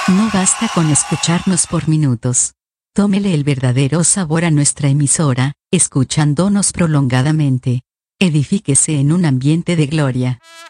No basta con escucharnos por minutos. Tómele el verdadero sabor a nuestra emisora, escuchándonos prolongadamente. Edifíquese en un ambiente de gloria.